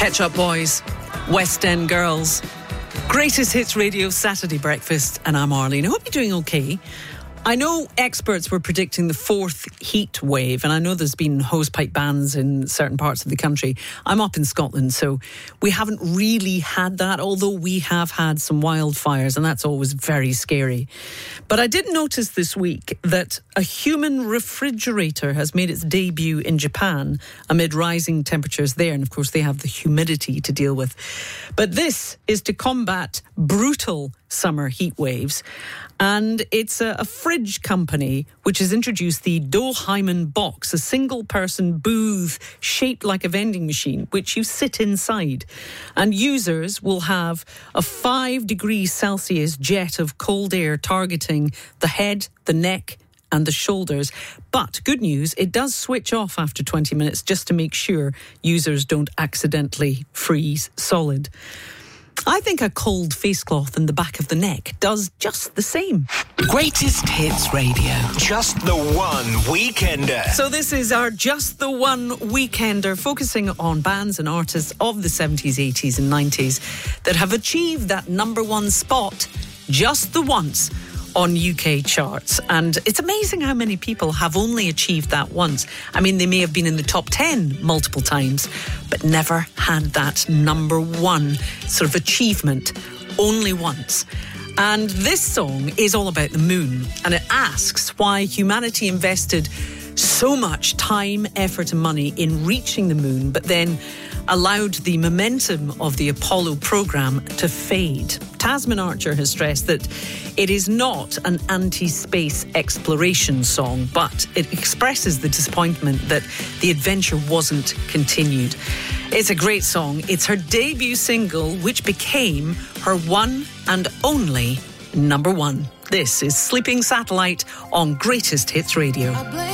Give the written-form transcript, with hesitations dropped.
Pet Shop Boys, West End Girls, Greatest Hits Radio Saturday Breakfast, and I'm Arlene. I hope you're doing okay. I know experts were predicting the fourth heat wave, and I know there's been hosepipe bans in certain parts of the country. I'm up in Scotland, so we haven't really had that, although we have had some wildfires, and that's always very scary. But I did notice this week that a human refrigerator has made its debut in Japan amid rising temperatures there, and of course they have the humidity to deal with. But this is to combat brutal summer heat waves. And it's a fridge company which has introduced the Doheiman box, a single-person booth shaped like a vending machine, which you sit inside. And users will have a 5 degrees Celsius jet of cold air targeting the head, the neck, and the shoulders. But good news, it does switch off after 20 minutes just to make sure users don't accidentally freeze solid. I think a cold face cloth in the back of the neck does just the same. Greatest Hits Radio. Just the One Weekender. So this is our Just the One Weekender, focusing on bands and artists of the 70s, 80s and 90s that have achieved that number one spot just the once on UK charts. And it's amazing how many people have only achieved that once. I mean, they may have been in the top 10 multiple times, but never had that number one sort of achievement only once. And this song is all about the moon, and it asks why humanity invested so much time, effort and money in reaching the moon, but then allowed the momentum of the Apollo programme to fade. Tasman Archer has stressed that it is not an anti-space exploration song, but it expresses the disappointment that the adventure wasn't continued. It's a great song. It's her debut single, which became her one and only number one. This is Sleeping Satellite on Greatest Hits Radio.